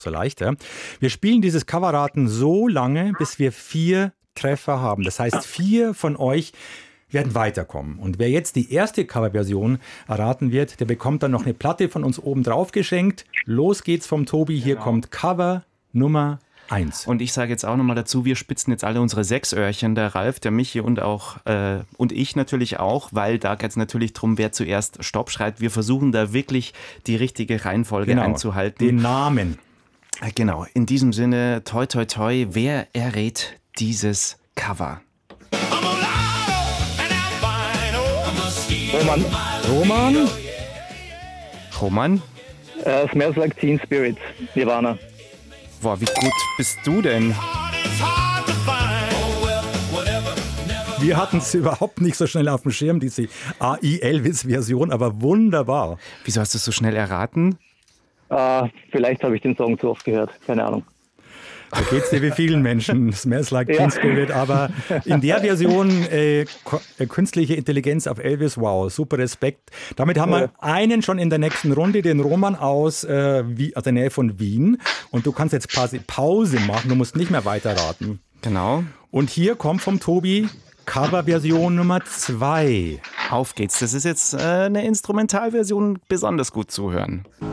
so leichter. Wir spielen dieses Coverraten so lange, bis wir 4 Treffer haben. Das heißt, 4 von euch werden weiterkommen. Und wer jetzt die erste Coverversion erraten wird, der bekommt dann noch eine Platte von uns oben drauf geschenkt. Los geht's vom Tobi. Hier kommt Cover Nummer 1. Und ich sage jetzt auch nochmal dazu, wir spitzen jetzt alle unsere 6 Öhrchen, der Ralf, der Michi und ich natürlich auch, weil da geht es natürlich darum, wer zuerst Stopp schreit. Wir versuchen da wirklich die richtige Reihenfolge einzuhalten. Den Namen. Genau, in diesem Sinne, toi toi toi, wer errät dieses Cover? Roman? Smells Like Teen Spirit, Nirvana. Boah, wie gut bist du denn? Wir hatten es überhaupt nicht so schnell auf dem Schirm, diese AI-Elvis-Version, aber wunderbar. Wieso hast du es so schnell erraten? Vielleicht habe ich den Song zu oft gehört, keine Ahnung. Da geht's dir wie vielen Menschen, Smells Like Teen Spirit, aber in der Version künstliche Intelligenz auf Elvis, wow, super Respekt. Damit haben wir einen schon in der nächsten Runde, den Roman aus der Nähe von Wien. Und du kannst jetzt Pause machen, du musst nicht mehr weiterraten. Genau. Und hier kommt vom Tobi Coverversion Nummer 2. Auf geht's, das ist jetzt eine Instrumentalversion, besonders gut zuhören.